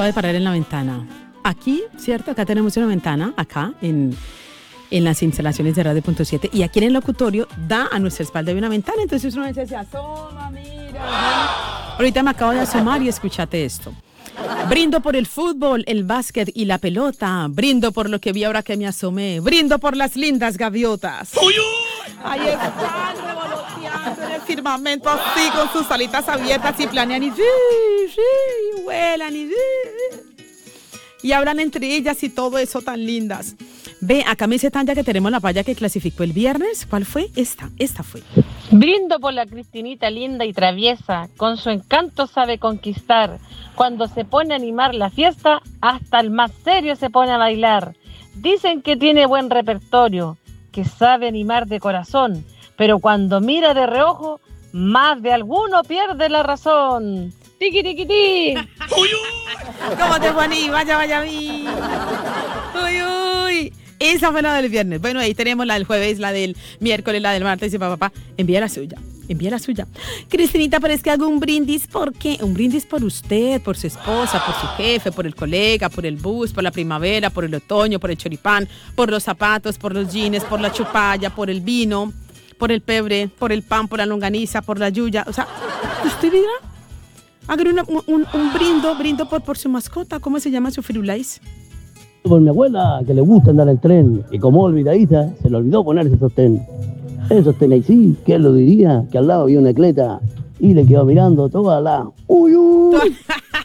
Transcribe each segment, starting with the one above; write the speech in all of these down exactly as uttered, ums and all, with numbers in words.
acabo de parar en la ventana. Aquí, ¿cierto? Acá tenemos una ventana, acá, en, en las instalaciones de Radio Punto siete. Y aquí en el locutorio da a nuestra espalda de una ventana. Entonces uno dice, se asoma, mira. ¿no? Ahorita me acabo de asomar y escúchate esto. Brindo por el fútbol, el básquet y la pelota. Brindo por lo que vi ahora que me asomé. Brindo por las lindas gaviotas. ¡Uy, uy! Ahí están revoloteando en el firmamento así con sus alitas abiertas y planean y sí, sí, vuelan y sí. Y hablan entre ellas y todo eso tan lindas. Ve, acá me dice Tanya que tenemos la paya que clasificó el viernes. ¿Cuál fue? Esta, esta fue. Brindo por la Cristinita linda y traviesa, con su encanto sabe conquistar. Cuando se pone a animar la fiesta, hasta el más serio se pone a bailar. Dicen que tiene buen repertorio, que sabe animar de corazón, pero cuando mira de reojo, más de alguno pierde la razón. ¡Tiqui, tiqui, ti! ¡Uy, uy! ¿Cómo te poní? Vaya, vaya, vi. ¡Uy, uy! Esa fue la del viernes. Bueno, ahí tenemos la del jueves, la del miércoles, la del martes y papá, papá. Envía la suya, envía la suya. Cristinita, pero es que hago un brindis, ¿por qué? Un brindis por usted, por su esposa, por su jefe, por el colega, por el bus, por la primavera, por el otoño, por el choripán, por los zapatos, por los jeans, por la chupalla, por el vino, por el pebre, por el pan, por la longaniza, por la yuya. O sea, usted dirá, haga una, un, un brindo, brindo por, por su mascota. ¿Cómo se llama su firulais? Por mi abuela, que le gusta andar en tren, y como olvidadiza, se le olvidó ponerse sostén. El sostén ahí sí, ¿quién lo diría? Que al lado había una cleta, y le quedó mirando toda la... ¡Uy, uy!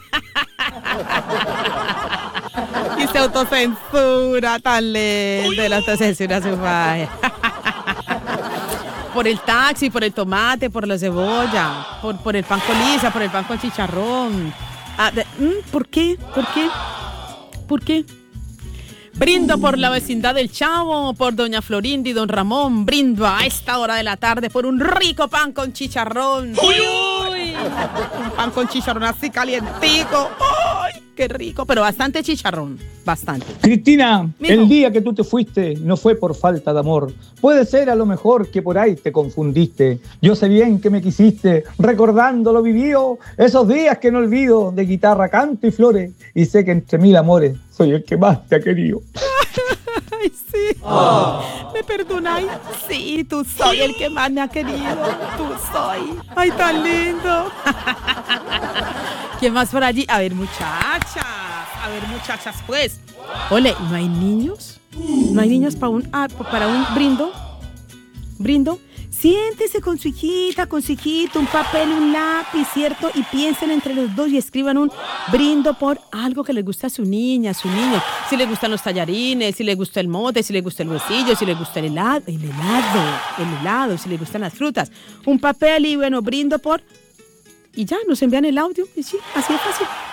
Y se autocensura, tan lento, de la autocensura su vaya. Por el taxi, por el tomate, por la cebolla, por, por el pan con lisa, por el pan con chicharrón. Ah, de, ¿Por qué? ¿Por qué? ¿Por qué? Brindo por la vecindad del Chavo, por doña Florinda y don Ramón. Brindo a esta hora de la tarde por un rico pan con chicharrón. ¡Uy, uy! Un pan con chicharrón así calientico. ¡Ay, qué rico! Pero bastante chicharrón, bastante. Cristina, Mijo. El día que tú te fuiste no fue por falta de amor. Puede ser a lo mejor que por ahí te confundiste. Yo sé bien que me quisiste, recordando lo vivido, esos días que no olvido, de guitarra, canto y flores. Y sé que entre mil amores soy el que más te ha querido. Ay, sí. Oh. ¿Me perdonáis? Sí, tú soy el que más me ha querido. Tú soy. Ay, tan lindo. ¿Quién más por allí? A ver, muchachas. A ver, muchachas, pues. Ole, ¿no hay niños? ¿No hay niños para un, ah, para un brindo? ¿Brindo? Siéntese con su hijita, con su hijito, un papel, un lápiz, ¿cierto? Y piensen entre los dos y escriban un brindo por algo que les gusta a su niña, a su niño. Si le gustan los tallarines, si le gusta el mote, si le gusta el huesillo, si le gusta el helado, el helado, el helado, si le gustan las frutas. Un papel y bueno, brindo por... Y ya, nos envían el audio y sí, así de fácil.